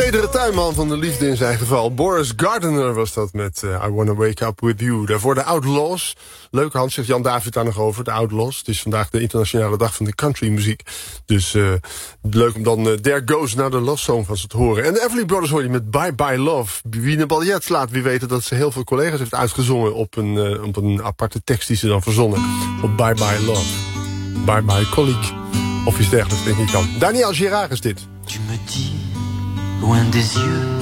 Tedere tuinman van de liefde in zijn geval. Boris Gardiner was dat met I Wanna Wake Up With You. Daarvoor de Outlaws. Leuke hand, zegt Jan David daar nog over, de Outlaws. Het is vandaag de internationale dag van de countrymuziek. Dus leuk om dan There Goes naar de Love Song van ze te horen. En de Everly Brothers hoor je met Bye Bye Love. Wiener Baljet laat weer weten dat ze heel veel collega's heeft uitgezongen op een aparte tekst die ze dan verzonnen. Op Bye Bye Love. Bye Bye Colleague. Of iets dergelijks, denk ik dan. Daniel Girard is dit. Tu me dis, loin des yeux